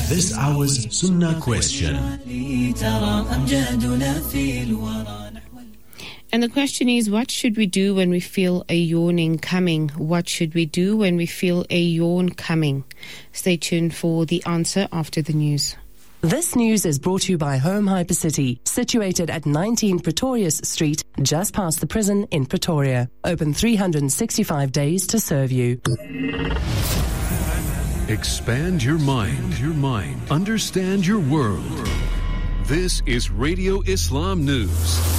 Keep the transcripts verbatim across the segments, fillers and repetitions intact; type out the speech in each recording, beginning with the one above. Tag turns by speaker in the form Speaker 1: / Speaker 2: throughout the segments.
Speaker 1: This hour's Sunnah question.
Speaker 2: And the question is, what should we do when we feel a yawning coming? What should we do when we feel a yawn coming? Stay tuned for the answer after the news.
Speaker 3: This news is brought to you by Home Hypercity, situated at nineteen Pretorius Street, just past the prison in Pretoria. Open three hundred sixty-five days to serve you.
Speaker 4: Expand your mind, your mind. Understand your world. This is Radio Islam News.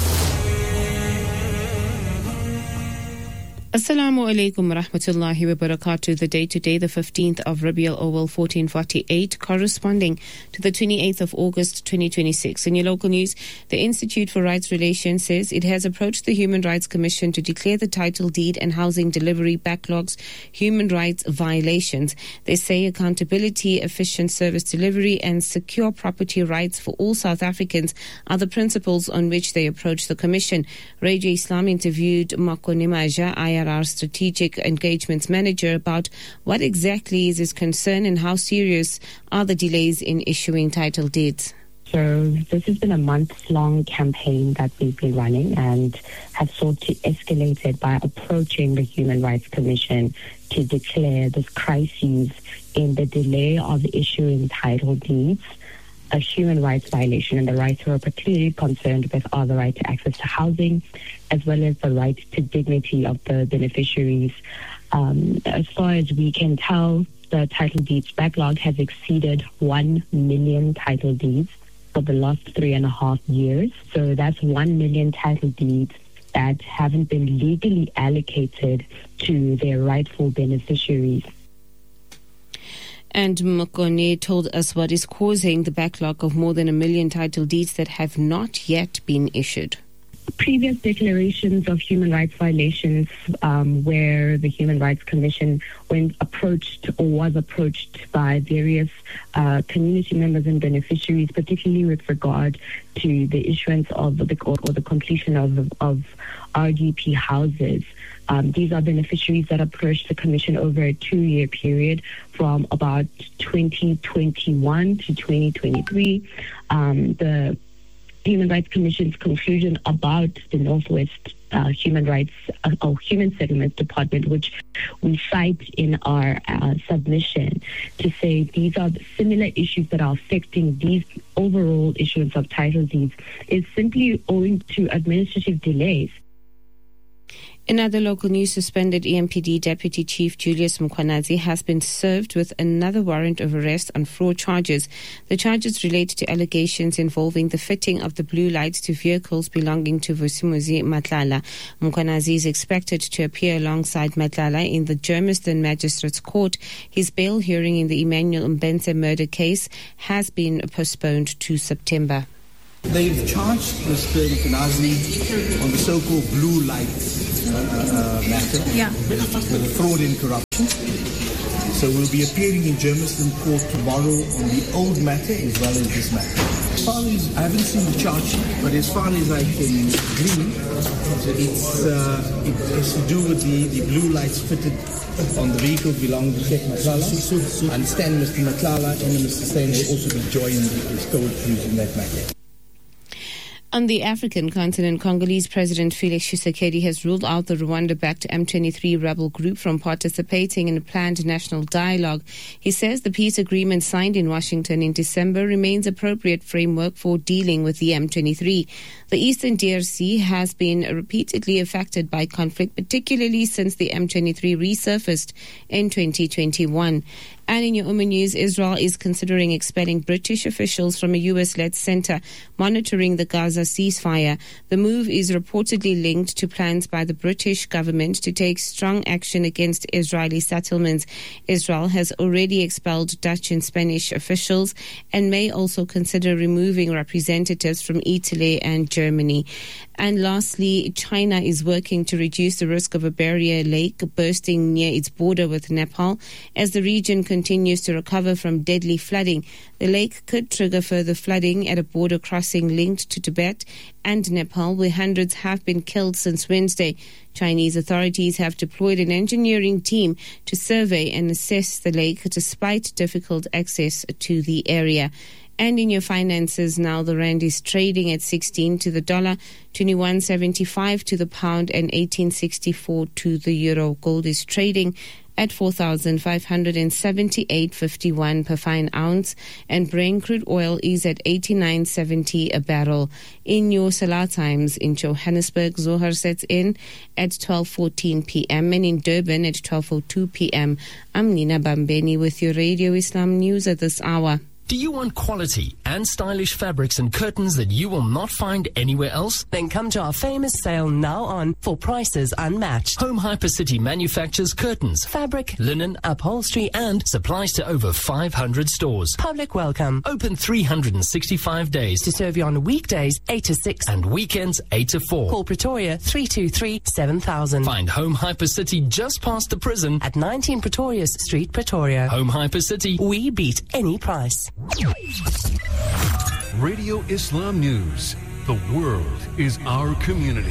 Speaker 2: Assalamu alaikum wa rahmatullahi wa barakatuh. The day today, the fifteenth of Rabiul Awwal fourteen forty-eight, corresponding to the twenty-eighth of August twenty twenty-six. In your local news, the Institute for Rights Relations says it has approached the Human Rights Commission to declare the title deed and housing delivery backlogs human rights violations. They say accountability, efficient service delivery and secure property rights for all South Africans are the principles on which they approach the Commission. Radio Islam interviewed Makone Maja, I R R Strategic Engagements Manager, about what exactly is his concern and how serious are the delays in issuing title deeds.
Speaker 5: So this has been a month-long campaign that we've been running and have sought to escalate it by approaching the Human Rights Commission to declare this crisis in the delay of issuing title deeds a human rights violation, and the rights we're particularly concerned with are the right to access to housing as well as the right to dignity of the beneficiaries. Um, as far as we can tell, the title deeds backlog has exceeded one million title deeds for the last three and a half years. So that's one million title deeds that haven't been legally allocated to their rightful beneficiaries.
Speaker 2: And Makone told us what is causing the backlog of more than a million title deeds that have not yet been issued.
Speaker 5: Previous declarations of human rights violations um, where the Human Rights Commission, when approached or was approached by various uh, community members and beneficiaries, particularly with regard to the issuance of the or, or the completion of, of R D P houses. Um, these are beneficiaries that approached the Commission over a two-year period from about twenty twenty-one to twenty twenty-three. Um, the Human Rights Commission's conclusion about the Northwest uh, Human Rights uh, or Human Settlements Department, which we cite in our uh, submission, to say these are similar issues that are affecting these overall issuance of title deeds, is simply owing to administrative delays.
Speaker 2: In other local news, suspended E M P D Deputy Chief Julius Mkhwanazi has been served with another warrant of arrest on fraud charges. The charges relate to allegations involving the fitting of the blue lights to vehicles belonging to Vusimuzi Matlala. Mkhwanazi is expected to appear alongside Matlala in the Germiston Magistrates Court. His bail hearing in the Emmanuel Mbenze murder case has been postponed to September.
Speaker 6: They've charged Mister Mkhwanazi on the so-called blue lights uh, uh, matter,
Speaker 7: yeah.
Speaker 6: with fraud and corruption. So we'll be appearing in Germiston Court tomorrow on the old matter as well as this matter. As far as I haven't seen the charge sheet, but as far as I can glean, it's uh, it has to do with the, the blue lights fitted on the vehicle belonging to Sheikh Matlala. So, so, so I understand Mister Matlala and Mister Steyn will also be joined as co-accused in that matter.
Speaker 2: On the African continent, Congolese President Felix Tshisekedi has ruled out the Rwanda-backed M twenty-three rebel group from participating in a planned national dialogue. He says the peace agreement signed in Washington in December remains appropriate framework for dealing with the M twenty-three. The eastern D R C has been repeatedly affected by conflict, particularly since the M twenty-three resurfaced in twenty twenty-one. And in your Ummah News, Israel is considering expelling British officials from a U S-led center monitoring the Gaza ceasefire. The move is reportedly linked to plans by the British government to take strong action against Israeli settlements. Israel has already expelled Dutch and Spanish officials and may also consider removing representatives from Italy and Germany. And lastly, China is working to reduce the risk of a barrier lake bursting near its border with Nepal as the region continues to recover from deadly flooding. The lake could trigger further flooding at a border crossing linked to Tibet and Nepal, where hundreds have been killed since Wednesday. Chinese authorities have deployed an engineering team to survey and assess the lake despite difficult access to the area. And in your finances now, the rand is trading at sixteen to the dollar, twenty-one seventy-five to the pound, and eighteen sixty-four to the euro. Gold is trading at four thousand five hundred seventy-eight fifty-one per fine ounce, and Brent crude oil is at eighty-nine seventy a barrel. In your Salah times in Johannesburg, Zohar sets in at twelve fourteen p.m. and in Durban at twelve oh two p.m. I'm Nina Bambeni with your Radio Islam News at this hour.
Speaker 7: Do you want quality and stylish fabrics and curtains that you will not find anywhere else?
Speaker 3: Then come to our famous sale now on for prices unmatched.
Speaker 7: Home Hypercity manufactures curtains,
Speaker 3: Fabric,
Speaker 7: linen, upholstery, and supplies to over five hundred stores.
Speaker 3: Public welcome.
Speaker 7: Open three hundred sixty-five days
Speaker 3: To serve you on weekdays eight to six
Speaker 7: and weekends eight to four.
Speaker 3: Call Pretoria three two three, seven thousand.
Speaker 7: Find Home Hypercity just past the prison
Speaker 3: At nineteen Pretorius Street, Pretoria.
Speaker 7: Home Hypercity.
Speaker 3: We beat any price.
Speaker 4: Radio Islam News. The world is our community.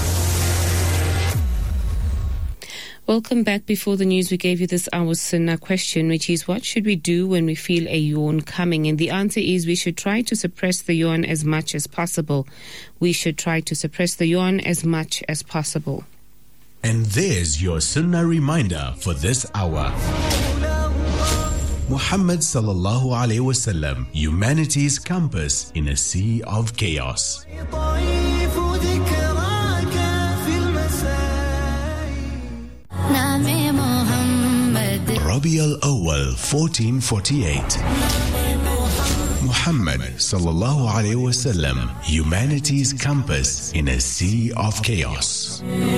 Speaker 2: Welcome back. Before the news, we gave you this hour's Sunnah question, which is, what should we do when we feel a yawn coming? And the answer is, we should try to suppress the yawn as much as possible. We should try to suppress the yawn as much as possible.
Speaker 1: And there's your Sunnah reminder for this hour. Muhammad sallallahu alayhi wasallam, humanity's compass in a sea of chaos. Rabi al-Awwal fourteen forty-eight. Muhammad sallallahu alayhi wasallam, humanity's compass in a sea of chaos.